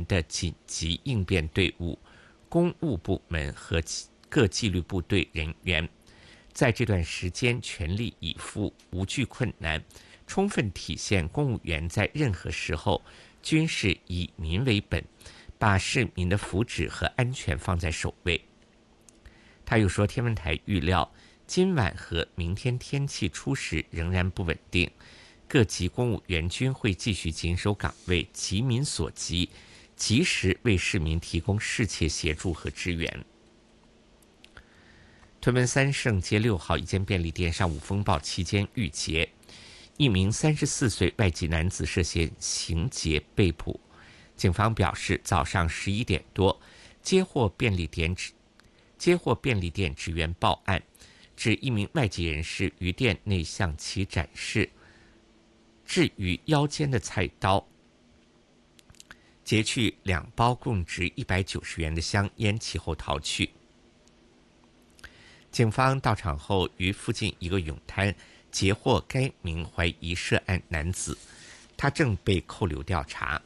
的紧急应变队伍、公务部门和各纪律部队人员，在这段时间全力以赴，无惧困难，充分体现公务员在任何时候均是以民为本，把市民的福祉和安全放在首位。他又说，天文台预料今晚和明天天气初时仍然不稳定，各级公务员均会继续紧守岗位，急民所急，及时为市民提供适切协助和支援。屯门三圣街6号一间便利店上午风暴期间遇劫，一名34岁外籍男子涉嫌行劫被捕。警方表示，早上11点多接获便利店职员报案，指一名外籍人士于店内向其展示置于腰间的菜刀，劫去2包共值190元的香烟，其后逃去。警方到场后，于附近一个泳滩截获该名怀疑涉案男子，他正被扣留调查。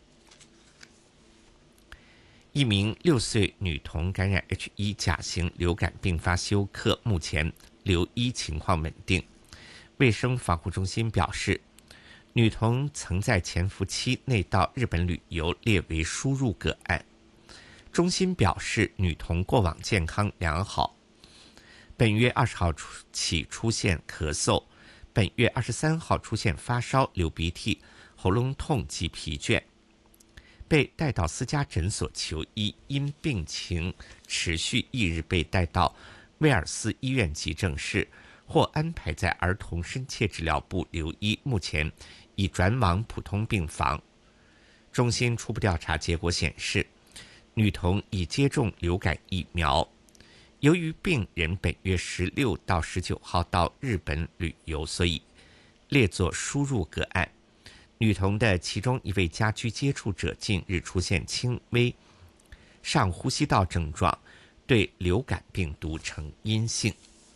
一名6岁女童感染 H1 甲型流感并发休克，目前留医情况稳定。卫生防护中心表示，女童曾在潜伏期内到日本旅游，列为输入个案。中心表示，女童过往健康良好，本月20号起出现咳嗽，本月23号出现发烧、流鼻涕、喉咙痛及疲倦，被带到私家诊所求医，因病情持续翌日被带到威尔斯医院急症室，或安排在儿童深切治疗部留医，目前已转往普通病房。中心初步调查结果显示，女童已接种流感疫苗。由于病人本月16到19号到日本旅游，所以列作输入个案。女童的其中一位家居接触者近日出现轻微上呼吸道症状，对流感病毒呈阴性。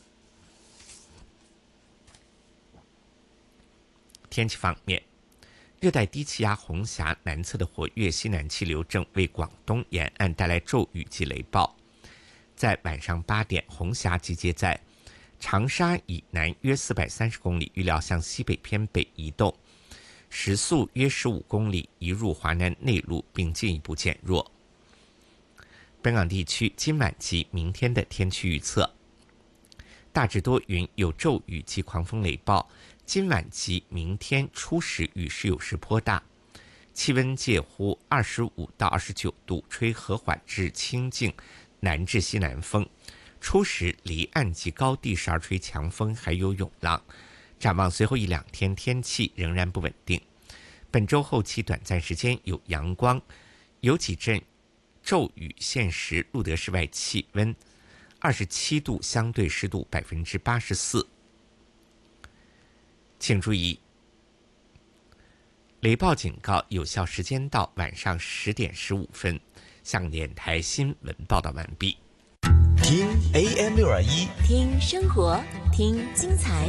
天气方面，热带低气压红霞南侧的活跃西南气流正为广东沿岸带来骤雨及雷暴。在晚上8点，红霞集结在长沙以南约430公里，预料向西北偏北移动，时速约15公里，移入华南内陆并进一步减弱。本港地区今晚及明天的天气预测：大致多云，有骤雨及狂风雷暴，今晚及明天初时雨势有时颇大，气温介乎25到29度，吹和缓至清劲南至西南风，初时离岸及高地时而吹强风，还有涌浪。展望随后1-2天天气仍然不稳定，本周后期短暂时间有阳光，有几阵骤雨，现时录得室外气温27度，相对湿度84%。请注意，雷暴警告有效时间到晚上10点15分。香港电台新闻报道完毕。 听 AM621， 听生活，听精彩。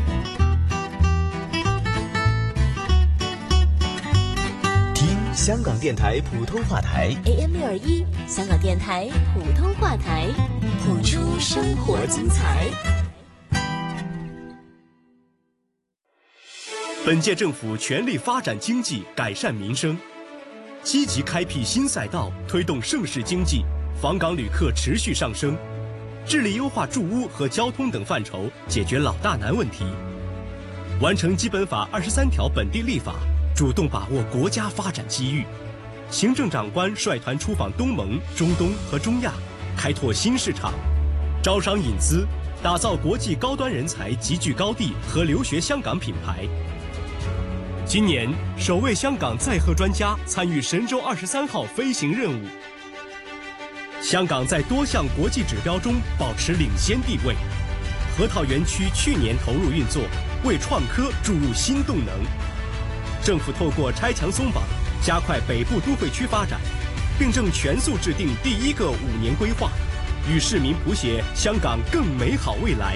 听香港电台普通话台 AM621，香港电台普通话台，谱出生活精彩。 本届政府全力发展经济，改善民生，积极开辟新赛道，推动盛世经济，访港旅客持续上升，致力优化住屋和交通等范畴，解决老大难问题，完成基本法23条本地立法，主动把握国家发展机遇。行政长官率团出访东盟、中东和中亚，开拓新市场，招商引资，打造国际高端人才集聚高地和留学香港品牌。今年首位香港载荷专家参与神舟23号飞行任务。香港在多项国际指标中保持领先地位。河套园区去年投入运作，为创科注入新动能。政府透过拆墙松绑，加快北部都会区发展，并正全速制定第1个5年规划，与市民谱写香港更美好未来。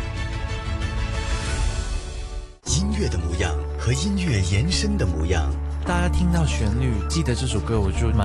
音乐的模样和音乐延伸的模样， 大家听到旋律，记得这首歌，我就蛮